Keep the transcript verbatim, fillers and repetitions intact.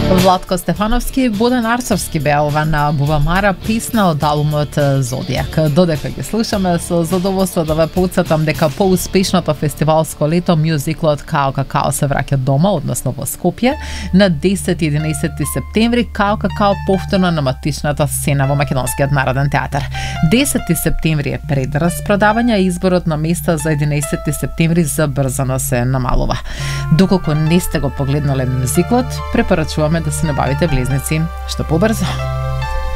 Владко Стефановски, Буден Арцовски беа ова на Бубамара песна од албумот Зодијак. Додека ги слушаме, со задоволство да ве поутсетам дека поуспешното фестивалско лето мюзиклот Као Какао се враќа дома, односно во Скопје, на десет и единаесети септември. Као Какао повторно на матичната сцена во Македонскиот народен театар. десети септември е предраспродавање, а изборот на места за единаесети септември забрзано се намалува. Доколку не сте го погледнале мюзиклот, препорачуваме да се набавите влезници што побрзо.